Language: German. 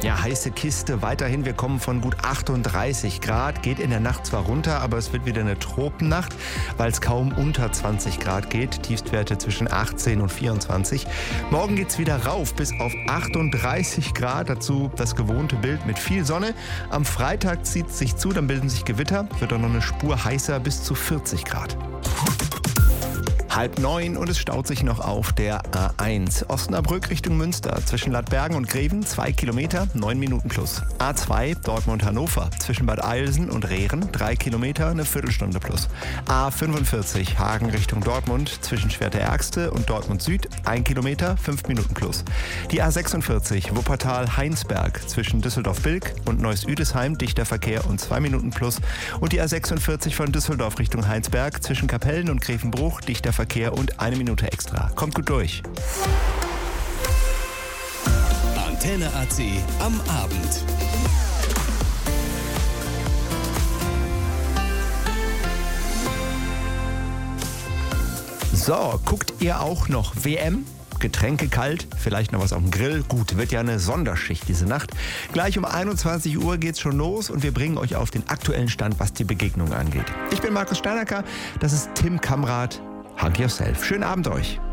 Ja, heiße Kiste weiterhin. Wir kommen von gut 38 Grad. Geht in der Nacht zwar runter, aber es wird wieder eine Tropennacht, weil es kaum unter 20 Grad geht. Tiefstwerte zwischen 18 und 24. Morgen geht's wieder rauf bis auf 38 Grad. Dazu das gewohnte Bild mit viel Sonne. Am Freitag zieht es sich zu, dann bilden sich Gewitter. Wird dann noch eine Spur heißer bis zu 40 Grad. 8:30 und es staut sich noch auf der A1. Osnabrück Richtung Münster. Zwischen Ladbergen und Greven 2 Kilometer, 9 Minuten plus. A2 Dortmund-Hannover. Zwischen Bad Eilsen und Rehren 3 Kilometer, eine Viertelstunde plus. A45 Hagen Richtung Dortmund. Zwischen Schwerte-Ärgste und Dortmund Süd 1 Kilometer, 5 Minuten plus. Die A46 Wuppertal-Heinsberg. Zwischen Düsseldorf-Bilk und Neuss-Üdesheim dichter Verkehr und 2 Minuten plus. Und die A46 von Düsseldorf Richtung Heinsberg. Zwischen Kapellen und Grevenbruch dichter Verkehr und 1 Minute extra. Kommt gut durch. Antenne AC am Abend. So, guckt ihr auch noch WM? Getränke kalt, vielleicht noch was auf dem Grill. Gut, wird ja eine Sonderschicht diese Nacht. Gleich um 21 Uhr geht's schon los und wir bringen euch auf den aktuellen Stand, was die Begegnung angeht. Ich bin Markus Steinacker, das ist Tim Kamrath. Hug yourself. Schönen Abend euch.